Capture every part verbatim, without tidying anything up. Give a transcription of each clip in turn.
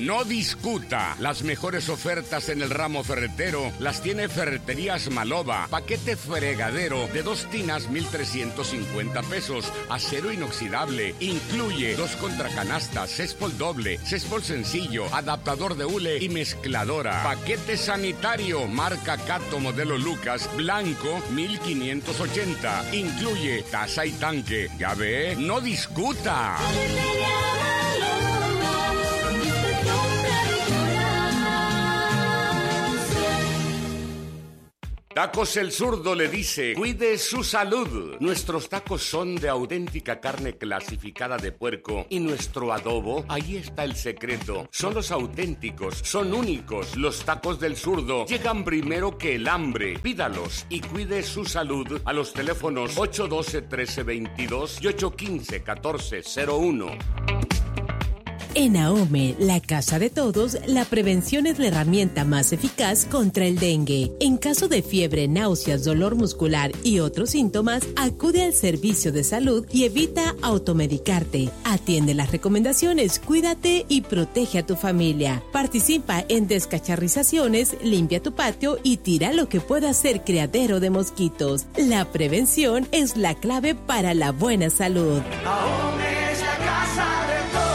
no discuta. Las mejores ofertas en el ramo ferretero las tiene Ferreterías Maloba. Paquete fregadero de dos tinas, mil trescientos cincuenta pesos. Acero inoxidable. Incluye dos contracanastas, céspol doble, céspol sencillo, adaptador de hule y mezcladora. Paquete sanitario, marca Cato, modelo Lucas, blanco, mil quinientos ochenta. Incluye taza y tanque. Ya ve, no discuta. Tacos El Zurdo le dice, cuide su salud. Nuestros tacos son de auténtica carne clasificada de puerco y nuestro adobo, ahí está el secreto. Son los auténticos, son únicos. Los tacos del Zurdo llegan primero que el hambre. Pídalos y cuide su salud a los teléfonos ocho uno dos, uno tres dos dos y ocho uno cinco, uno cuatro cero uno. En AOME, la casa de todos, la prevención es la herramienta más eficaz contra el dengue. En caso de fiebre, náuseas, dolor muscular y otros síntomas, acude al servicio de salud y evita automedicarte. Atiende las recomendaciones, cuídate y protege a tu familia. Participa en descacharrizaciones, limpia tu patio y tira lo que pueda ser criadero de mosquitos. La prevención es la clave para la buena salud. AOME es la casa de todos.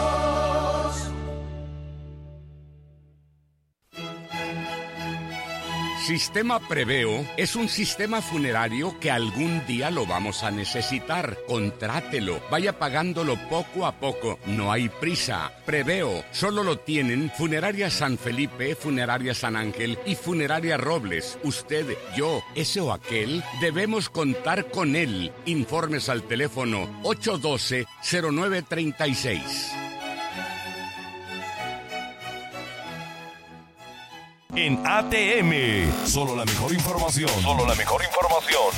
Sistema Preveo es un sistema funerario que algún día lo vamos a necesitar. Contrátelo, vaya pagándolo poco a poco, no hay prisa. Preveo solo lo tienen Funeraria San Felipe, Funeraria San Ángel y Funeraria Robles. Usted, yo, ese o aquel, debemos contar con él. Informes al teléfono ocho uno dos, cero nueve tres seis. En A T M, solo la mejor información. Solo la mejor información.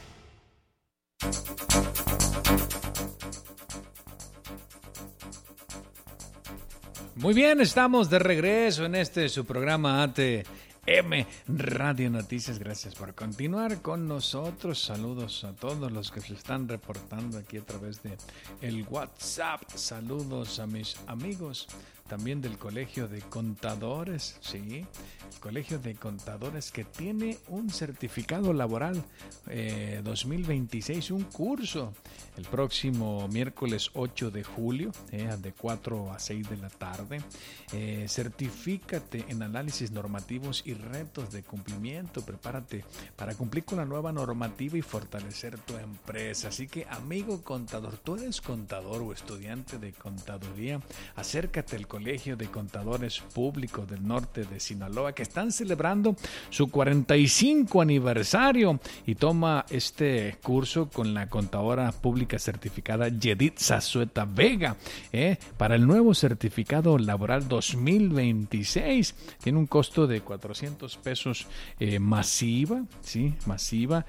Muy bien, estamos de regreso en este su programa A T M Radio Noticias. Gracias por continuar con nosotros. Saludos a todos los que se están reportando aquí a través de el WhatsApp. Saludos a mis amigos también del Colegio de Contadores, sí, el Colegio de Contadores que tiene un certificado laboral eh, dos mil veintiséis, un curso el próximo miércoles ocho de julio, eh, de cuatro a seis de la tarde. Eh, certifícate en análisis normativos y retos de cumplimiento. Prepárate para cumplir con la nueva normativa y fortalecer tu empresa. Así que, amigo contador, tú eres contador o estudiante de contaduría, acércate al Colegio de Contadores Públicos del Norte de Sinaloa, que están celebrando su cuarenta y cinco aniversario, y toma este curso con la contadora pública certificada Yedith Zazueta Vega, eh, para el nuevo certificado laboral dos mil veintiséis. Tiene un costo de cuatrocientos pesos eh, masiva, sí, masiva.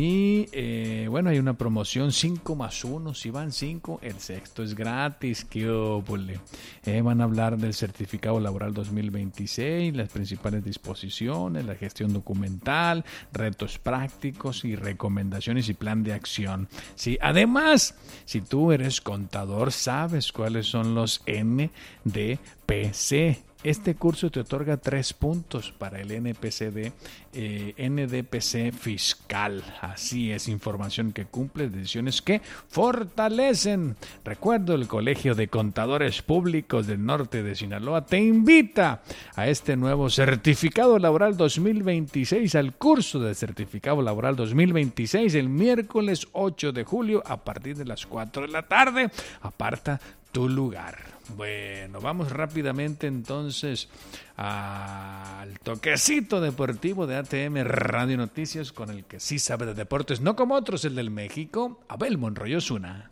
Y eh, bueno, hay una promoción cinco más uno, si van cinco, el sexto es gratis. ¡Qué óvole! Eh, van a hablar del certificado laboral dos mil veintiséis, las principales disposiciones, la gestión documental, retos prácticos y recomendaciones y plan de acción. Sí, además, si tú eres contador, sabes cuáles son los N D P C. Este curso te otorga tres puntos para el N P C de eh, N D P C fiscal. Así es, información que cumple, decisiones que fortalecen. Recuerdo, el Colegio de Contadores Públicos del Norte de Sinaloa te invita a este nuevo certificado laboral dos mil veintiséis, al curso de certificado laboral dos mil veintiséis, el miércoles ocho de julio a partir de las cuatro de la tarde. Aparta tu lugar. Bueno, vamos rápidamente entonces al toquecito deportivo de A T M Radio Noticias, con el que sí sabe de deportes, no como otros, el del México, Abel Monroy Osuna.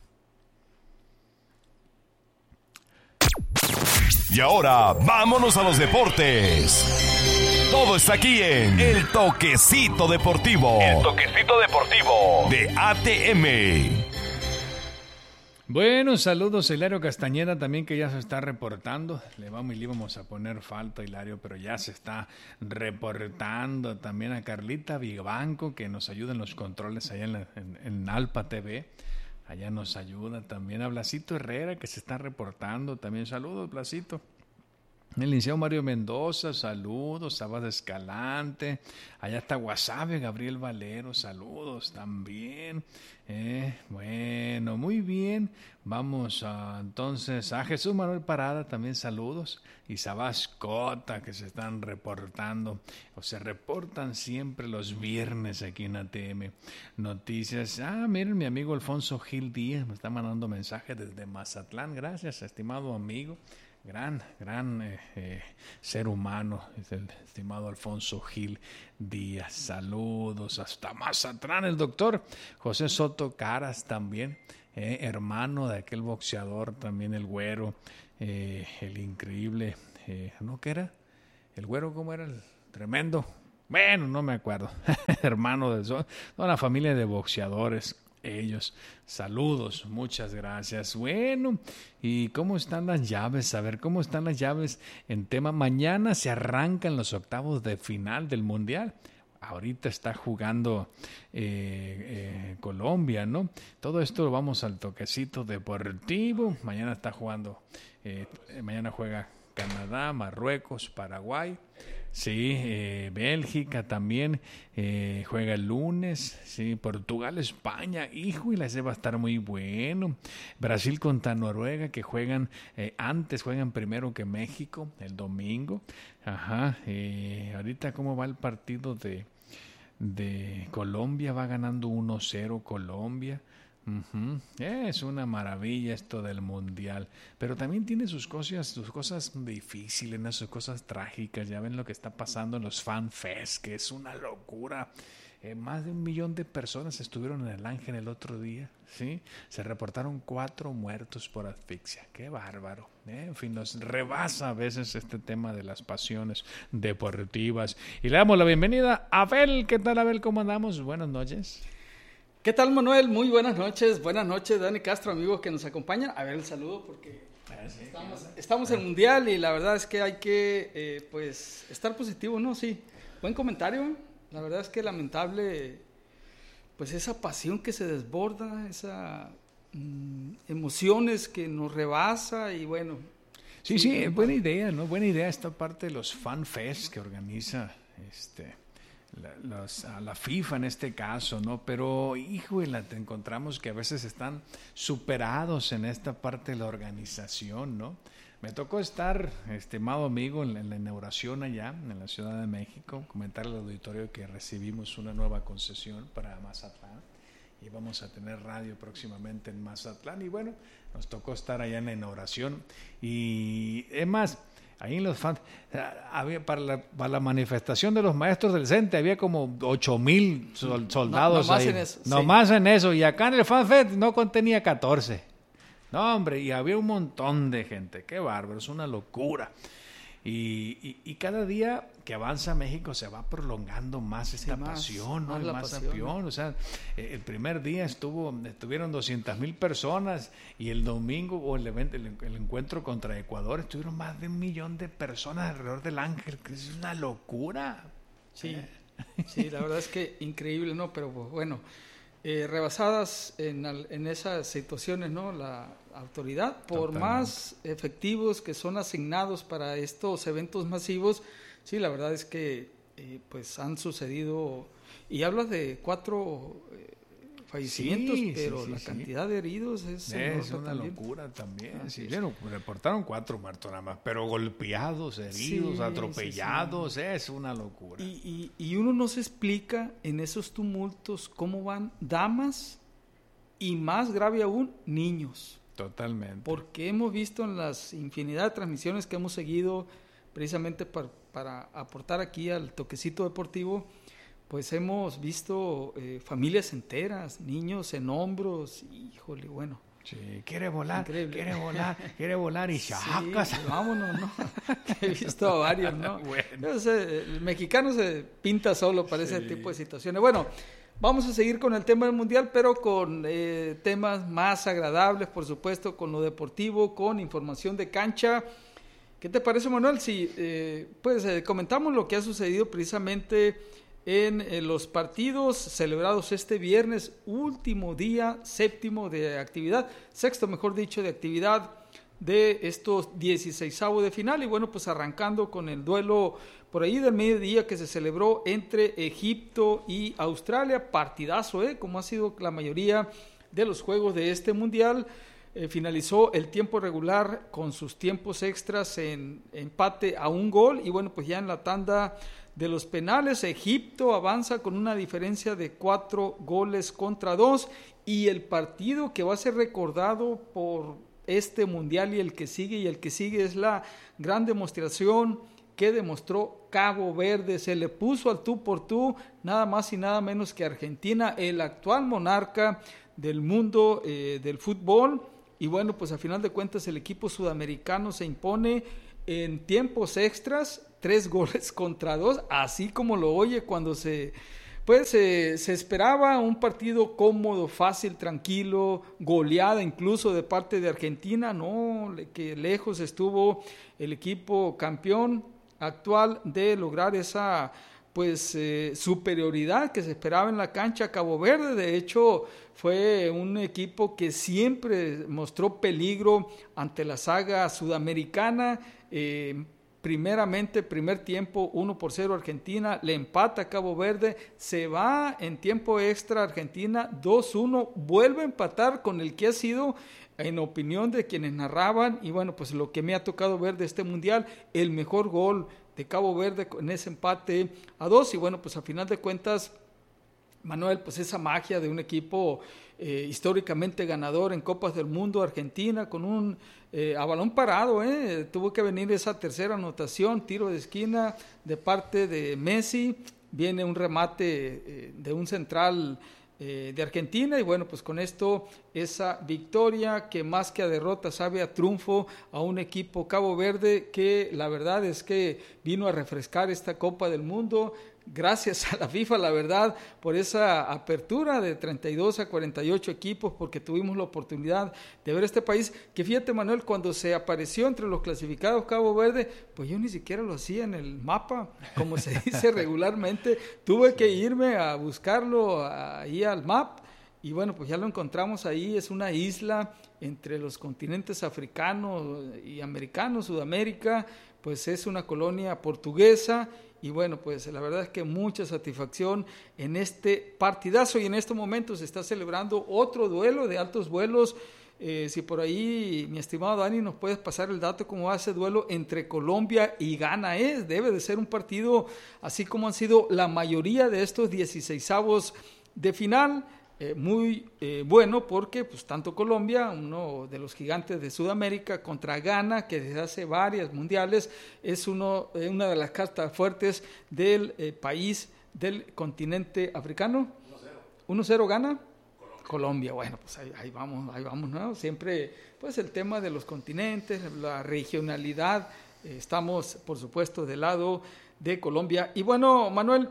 Y ahora, vámonos a los deportes. Todo está aquí en El Toquecito Deportivo. El Toquecito Deportivo de A T M. Bueno, saludos a Hilario Castañeda también, que ya se está reportando. Le vamos y le íbamos a poner falta a Hilario, pero ya se está reportando. También a Carlita Vivanco, que nos ayuda en los controles allá en, la, en, en Alpa T V. Allá nos ayuda también a Blasito Herrera, que se está reportando. También saludos, Blasito. El Liceo Mario Mendoza, saludos. Sabas Escalante, allá está Guasave, Gabriel Valero, saludos también. Eh, bueno, muy bien. Vamos a, entonces a Jesús Manuel Parada, también saludos. Y Sabas Cota, que se están reportando, o se reportan siempre los viernes aquí en A T M Noticias. Ah, miren, mi amigo Alfonso Gil Díaz me está mandando mensaje desde Mazatlán. Gracias, estimado amigo. Gran, gran eh, eh, ser humano, es el estimado Alfonso Gil Díaz. Saludos hasta Mazatlán. El doctor José Soto Caras también, eh, hermano de aquel boxeador, también el güero, eh, el increíble, eh, ¿no qué era? El güero, ¿cómo era? El tremendo. Bueno, no me acuerdo. Hermano de son, una familia de boxeadores. Ellos, saludos, muchas gracias. Bueno, ¿y cómo están las llaves? A ver, ¿cómo están las llaves en tema? Mañana se arrancan los octavos de final del Mundial. Ahorita está jugando eh, eh, Colombia, ¿no? Todo esto lo vamos al toquecito deportivo. Mañana está jugando, eh, mañana juega Canadá, Marruecos, Paraguay. Sí, eh, Bélgica también eh, juega el lunes, sí, Portugal, España, híjole, ese va a estar muy bueno. Brasil contra Noruega, que juegan eh, antes, juegan primero que México, el domingo. Ajá, eh, ahorita cómo va el partido de, de Colombia, va ganando uno cero Colombia. Uh-huh. Es una maravilla esto del mundial, pero también tiene sus cosas, sus cosas difíciles, ¿no? Sus cosas trágicas. Ya ven lo que está pasando en los Fan Fest, que es una locura. Eh, más de un millón de personas estuvieron en el Ángel el otro día, ¿sí? Se reportaron cuatro muertos por asfixia. ¡Qué bárbaro! ¿eh? En fin, nos rebasa a veces este tema de las pasiones deportivas. Y le damos la bienvenida a Abel. ¿Qué tal, Abel? ¿Cómo andamos? Buenas noches. ¿Qué tal, Manuel? Muy buenas noches. Buenas noches, Dani Castro, amigos que nos acompañan. A ver, el saludo porque estamos, estamos en el Mundial y la verdad es que hay que eh, pues estar positivo, ¿no? Sí, buen comentario. La verdad es que lamentable, pues esa pasión que se desborda, esa mm, emociones que nos rebasa y bueno. Sí, sí, sí, buena idea, ¿no? Buena idea esta parte de los Fan Fest que organiza este... La, los, a la FIFA en este caso, ¿no? Pero, híjole, te encontramos que a veces están superados en esta parte de la organización, ¿no? Me tocó estar, estimado amigo, en la, en la inauguración allá, en la Ciudad de México, comentarle al auditorio que recibimos una nueva concesión para Mazatlán y vamos a tener radio próximamente en Mazatlán y bueno, nos tocó estar allá en la inauguración y es más, ahí en los fans, había para la, para la manifestación de los maestros del C E N T E había como ocho mil sol, soldados no, nomás ahí. En eso, nomás sí. en eso. Y acá en el FanFest no contenía catorce. No, hombre, y había un montón de gente. Qué bárbaro, es una locura. Y, y, y cada día que avanza México se va prolongando más esta sí, más, pasión, ¿no? Más, la más pasión, pasión. ¿no? O sea, el primer día estuvo, estuvieron doscientas mil personas y el domingo o el evento, el, el encuentro contra Ecuador estuvieron más de un millón de personas alrededor del Ángel, que es una locura. Sí, eh. sí, la verdad es que increíble, ¿no? Pero bueno, eh, rebasadas en, en esas situaciones, ¿no? La autoridad, por Totalmente. Más efectivos que son asignados para estos eventos masivos, sí, la verdad es que eh, pues han sucedido, y hablas de cuatro eh, fallecimientos, sí, pero sí, sí, la sí. cantidad de heridos es, es una también. locura también. Ah, sí, sí. Bueno, reportaron cuatro muertos nada más, pero golpeados, heridos, sí, atropellados, sí, sí. es una locura. Y, y, y uno no se explica en esos tumultos cómo van damas y más grave aún, niños. Totalmente. Porque hemos visto en las infinidad de transmisiones que hemos seguido precisamente para, para aportar aquí al toquecito deportivo, pues hemos visto eh, familias enteras, niños en hombros, híjole, bueno. Sí, quiere volar, increíble. quiere volar, quiere volar y chacas. Sí, vámonos, ¿no? He visto a varios, ¿no? Bueno. Entonces, el mexicano se pinta solo para sí. ese tipo de situaciones. Bueno, vamos a seguir con el tema del Mundial, pero con eh, temas más agradables, por supuesto, con lo deportivo, con información de cancha. ¿Qué te parece, Manuel? Si eh, pues eh, comentamos lo que ha sucedido precisamente en eh, los partidos celebrados este viernes, último día, séptimo de actividad, sexto, mejor dicho, de actividad de estos dieciseisavos de final. Y bueno, pues arrancando con el duelo por ahí del mediodía que se celebró entre Egipto y Australia. Partidazo, ¿eh? Como ha sido la mayoría de los juegos de este mundial. Eh, finalizó el tiempo regular con sus tiempos extras en empate a un gol. Y bueno, pues ya en la tanda de los penales, Egipto avanza con una diferencia de cuatro goles contra dos. Y el partido que va a ser recordado por este mundial y el que sigue y el que sigue es la gran demostración que demostró Cabo Verde. Se le puso al tú por tú, nada más y nada menos que Argentina, el actual monarca del mundo eh, del fútbol. Y bueno, pues a final de cuentas el equipo sudamericano se impone en tiempos extras, tres goles contra dos, así como lo oye cuando se... Pues eh, se esperaba un partido cómodo, fácil, tranquilo, goleada incluso de parte de Argentina, no, que lejos estuvo el equipo campeón actual de lograr esa pues eh, superioridad que se esperaba en la cancha. Cabo Verde, de hecho, fue un equipo que siempre mostró peligro ante la saga sudamericana. eh, Primeramente, primer tiempo, uno por cero Argentina, le empata a Cabo Verde, se va en tiempo extra Argentina, dos uno, vuelve a empatar con el que ha sido, en opinión de quienes narraban, y bueno, pues lo que me ha tocado ver de este mundial, el mejor gol de Cabo Verde en ese empate a dos, y bueno, pues a final de cuentas, Manuel, pues esa magia de un equipo eh, históricamente ganador en Copas del Mundo, Argentina, con un eh, a balón parado, eh, tuvo que venir esa tercera anotación, tiro de esquina de parte de Messi, viene un remate eh, de un central eh, de Argentina, y bueno, pues con esto esa victoria que más que a derrota sabe a triunfo a un equipo Cabo Verde que la verdad es que vino a refrescar esta Copa del Mundo. Gracias a la FIFA, la verdad, por esa apertura de treinta y dos a cuarenta y ocho equipos, porque tuvimos la oportunidad de ver este país, que fíjate, Manuel, cuando se apareció entre los clasificados Cabo Verde, pues yo ni siquiera lo hacía en el mapa, como se dice regularmente, tuve que irme a buscarlo ahí al map, y bueno, pues ya lo encontramos ahí, es una isla entre los continentes africano y americano, Sudamérica, pues es una colonia portuguesa. Y bueno, pues la verdad es que mucha satisfacción en este partidazo, y en este momento se está celebrando otro duelo de altos vuelos. Eh, si por ahí, mi estimado Dani, nos puedes pasar el dato cómo va ese duelo entre Colombia y Ghana. ¿eh? Debe de ser un partido así como han sido la mayoría de estos dieciseisavos de final. Eh, muy eh, bueno porque pues tanto Colombia, uno de los gigantes de Sudamérica, contra Ghana, que desde hace varias mundiales es uno, eh, una de las cartas fuertes del eh, país del continente africano. uno cero Ghana. Colombia. Colombia, bueno, pues ahí, ahí vamos, ahí vamos, ¿no? Siempre pues el tema de los continentes, la regionalidad, eh, estamos por supuesto del lado de Colombia. Y bueno, Manuel,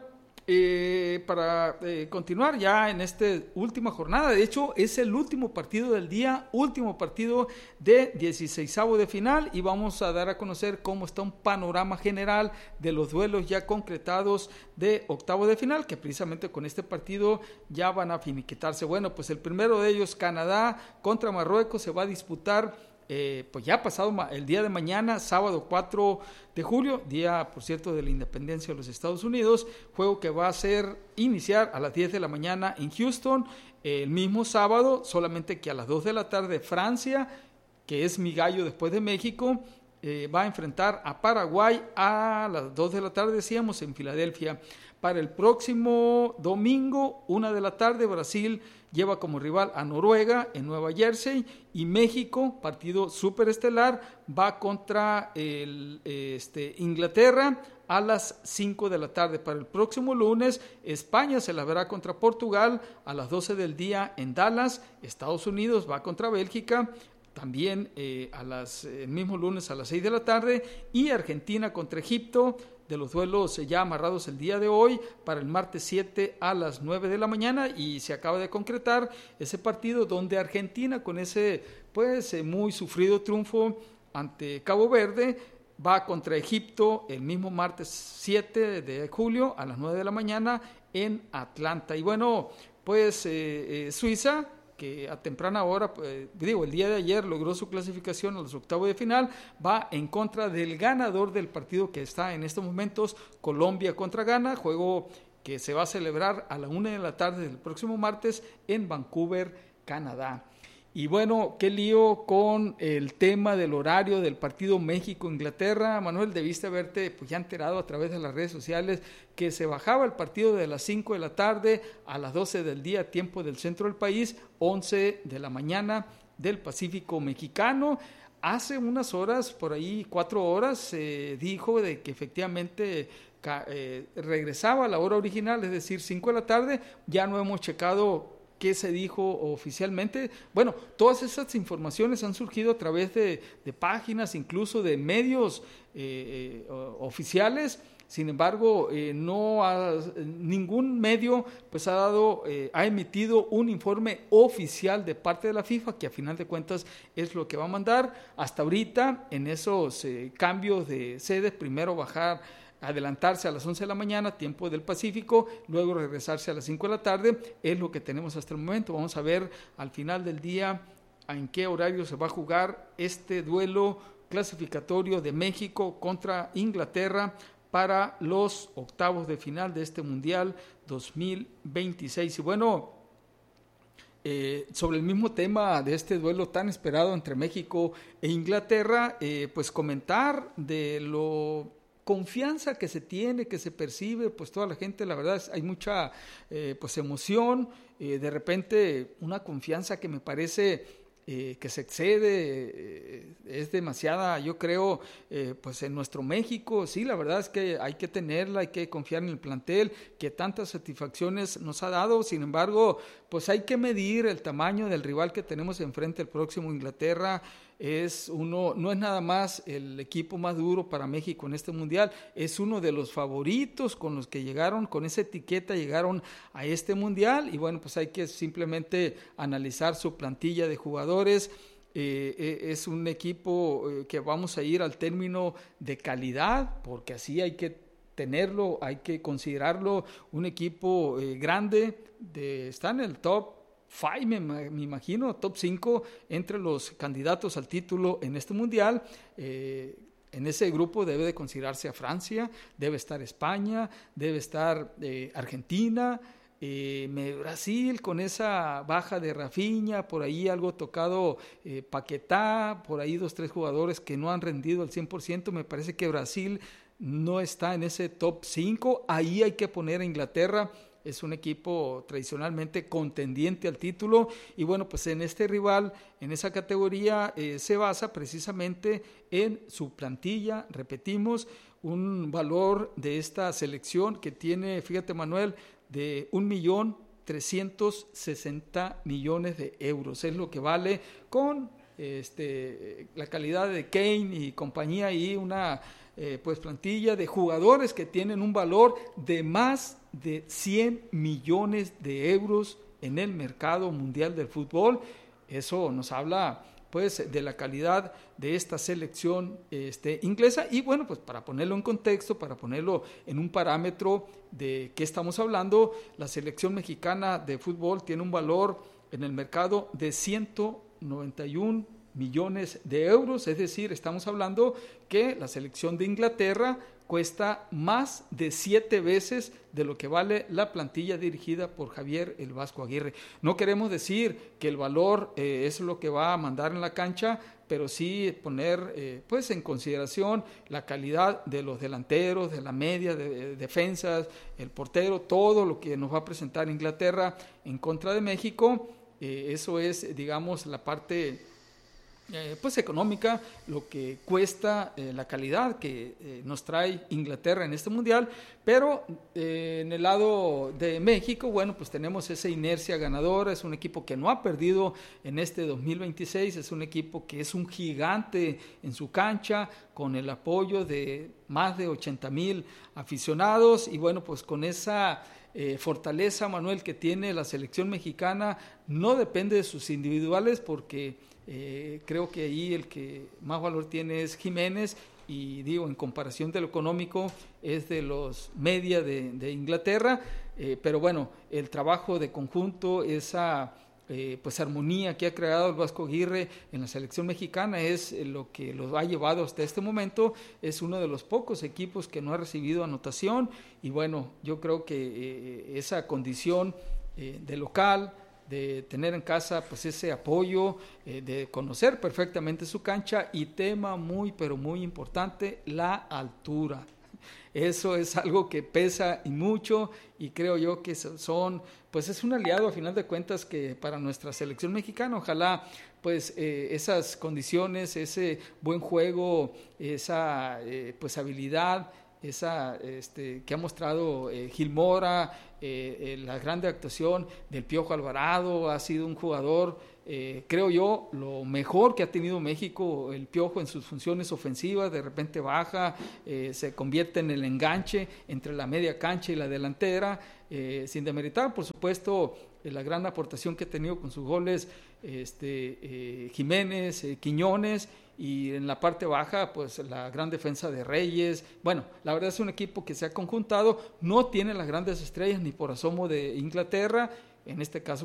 Eh, para eh, continuar ya en esta última jornada, de hecho es el último partido del día, último partido de dieciseisavo de final, y vamos a dar a conocer cómo está un panorama general de los duelos ya concretados de octavo de final, que precisamente con este partido ya van a finiquitarse. Bueno, pues el primero de ellos, Canadá contra Marruecos, se va a disputar Eh, pues ya pasado el día de mañana, sábado cuatro de julio, día por cierto de la independencia de los Estados Unidos, juego que va a ser iniciar a las diez de la mañana en Houston, eh, el mismo sábado, solamente que a las dos de la tarde Francia, que es mi gallo después de México, eh, va a enfrentar a Paraguay a las dos de la tarde, decíamos, en Filadelfia. Para el próximo domingo, una de la tarde, Brasil lleva como rival a Noruega en Nueva Jersey, y México, partido superestelar, va contra el, este, Inglaterra a las cinco de la tarde. Para el próximo lunes, España se la verá contra Portugal a las doce del día en Dallas. Estados Unidos va contra Bélgica, también eh, a las, el mismo lunes a las seis de la tarde, y Argentina contra Egipto, de los duelos ya amarrados el día de hoy, para el martes siete a las nueve de la mañana, y se acaba de concretar ese partido donde Argentina, con ese pues muy sufrido triunfo ante Cabo Verde, va contra Egipto el mismo martes siete de julio a las nueve de la mañana en Atlanta. Y bueno, pues eh, eh, Suiza que a temprana hora, pues, digo, el día de ayer logró su clasificación a los octavos de final, va en contra del ganador del partido que está en estos momentos, Colombia contra Ghana, juego que se va a celebrar a la una de la tarde del próximo martes en Vancouver, Canadá. Y bueno, qué lío con el tema del horario del partido México-Inglaterra. Manuel, debiste haberte pues, ya enterado a través de las redes sociales que se bajaba el partido de las cinco de la tarde a las doce del día, tiempo del centro del país, once de la mañana del Pacífico mexicano. Hace unas horas, por ahí cuatro horas, se eh, dijo de que efectivamente eh, regresaba a la hora original, es decir, cinco de la tarde. Ya no hemos checado qué se dijo oficialmente. Bueno, todas esas informaciones han surgido a través de, de páginas, incluso de medios eh, eh, oficiales. Sin embargo, eh, no ha, ningún medio pues ha dado, eh, ha emitido un informe oficial de parte de la FIFA, que a final de cuentas es lo que va a mandar. Hasta ahorita, en esos eh, cambios de sede, primero bajar, adelantarse a las once de la mañana, tiempo del Pacífico, luego regresarse a las cinco de la tarde, es lo que tenemos hasta el momento. Vamos a ver al final del día en qué horario se va a jugar este duelo clasificatorio de México contra Inglaterra para los octavos de final de este Mundial dos mil veintiséis. Y bueno, eh, sobre el mismo tema de este duelo tan esperado entre México e Inglaterra, eh, pues comentar de lo confianza que se tiene, que se percibe, pues toda la gente, la verdad, hay mucha eh, pues emoción, eh, de repente una confianza que me parece eh, que se excede, eh, es demasiada, yo creo, eh, pues en nuestro México, sí, la verdad es que hay que tenerla, hay que confiar en el plantel, que tantas satisfacciones nos ha dado. Sin embargo, pues hay que medir el tamaño del rival que tenemos enfrente, el próximo Inglaterra. Es uno, no es nada más el equipo más duro para México en este mundial, es uno de los favoritos con los que llegaron, con esa etiqueta llegaron a este mundial. Y bueno, pues hay que simplemente analizar su plantilla de jugadores. Eh, es un equipo eh, que vamos a ir al término de calidad, porque así hay que tenerlo, hay que considerarlo un equipo eh, grande, de, está en el top Five, me, me imagino, top cinco entre los candidatos al título en este mundial. Eh, en ese grupo debe de considerarse a Francia, debe estar España, debe estar eh, Argentina, eh, Brasil con esa baja de Rafinha, por ahí algo tocado eh, Paquetá, por ahí dos, tres jugadores que no han rendido al cien por ciento. Me parece que Brasil no está en ese top cinco, ahí hay que poner a Inglaterra. Es un equipo tradicionalmente contendiente al título y bueno, pues en este rival, en esa categoría, eh, se basa precisamente en su plantilla. Repetimos, un valor de esta selección que tiene, fíjate Manuel, de un millón trescientos sesenta millones de euros. Es lo que vale con este, la calidad de Kane y compañía y una eh, pues plantilla de jugadores que tienen un valor de más de cien millones de euros en el mercado mundial del fútbol. Eso nos habla pues de la calidad de esta selección este, inglesa. Y bueno, pues para ponerlo en contexto, para ponerlo en un parámetro de qué estamos hablando, la selección mexicana de fútbol tiene un valor en el mercado de ciento noventa y un millones de euros, es decir, estamos hablando que la selección de Inglaterra cuesta más de siete veces de lo que vale la plantilla dirigida por Javier el Vasco Aguirre. No queremos decir que el valor eh, es lo que va a mandar en la cancha, pero sí poner eh, pues en consideración la calidad de los delanteros, de la media, de, de defensas, el portero, todo lo que nos va a presentar Inglaterra en contra de México. Eh, eso es, digamos, la parte Eh, pues económica, lo que cuesta eh, la calidad que eh, nos trae Inglaterra en este mundial. Pero eh, en el lado de México, bueno, pues tenemos esa inercia ganadora. Es un equipo que no ha perdido en este dos mil veintiséis, es un equipo que es un gigante en su cancha, con el apoyo de más de ochenta mil aficionados. Y bueno, pues con esa eh, fortaleza, Manuel, que tiene la selección mexicana, no depende de sus individuales, porque Eh, creo que ahí el que más valor tiene es Jiménez, y digo, en comparación de lo económico es de los media de, de Inglaterra, eh, pero bueno, el trabajo de conjunto, esa eh, pues armonía que ha creado el Vasco Aguirre en la selección mexicana es eh, lo que los ha llevado hasta este momento. Es uno de los pocos equipos que no ha recibido anotación, y bueno, yo creo que eh, esa condición eh, de local, de tener en casa pues ese apoyo, eh, de conocer perfectamente su cancha, y tema muy pero muy importante, la altura. Eso es algo que pesa y mucho, y creo yo que son, pues es un aliado a final de cuentas que para nuestra selección mexicana. Ojalá pues eh, esas condiciones, ese buen juego, esa eh, pues habilidad, esa este, que ha mostrado eh, Gil Mora, eh, eh, la grande actuación del Piojo Alvarado. Ha sido un jugador, eh, creo yo, lo mejor que ha tenido México, el Piojo, en sus funciones ofensivas. De repente baja, eh, se convierte en el enganche entre la media cancha y la delantera, eh, sin demeritar, por supuesto, eh, la gran aportación que ha tenido con sus goles este, eh, Jiménez, eh, Quiñones, y en la parte baja pues la gran defensa de Reyes. Bueno, la verdad es un equipo que se ha conjuntado, no tiene las grandes estrellas ni por asomo de Inglaterra, en este caso